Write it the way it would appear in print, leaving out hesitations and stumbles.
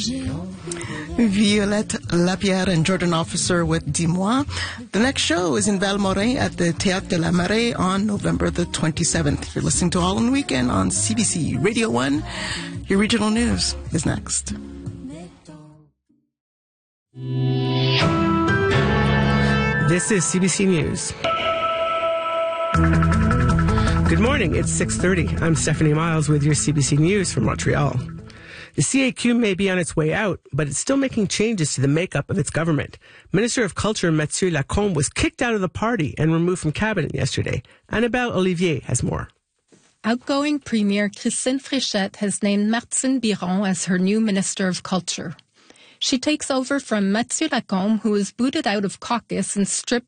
Violette Lapierre and Jordan Officer with Dis-moi. The next show is in Val-Morin at the Théâtre de la Marée on November the 27th. You're listening to All in Weekend on CBC Radio 1. Your regional news is next. This is CBC News. Good morning, it's 6:30. I'm Stephanie Miles with your CBC News from Montreal. The CAQ may be on its way out, but it's still making changes to the makeup of its government. Minister of Culture Mathieu Lacombe was kicked out of the party and removed from cabinet yesterday. Annabelle Olivier has more. Outgoing Premier Christine Fréchette has named Martine Biron as her new Minister of Culture. She takes over from Mathieu Lacombe, who was booted out of caucus and stripped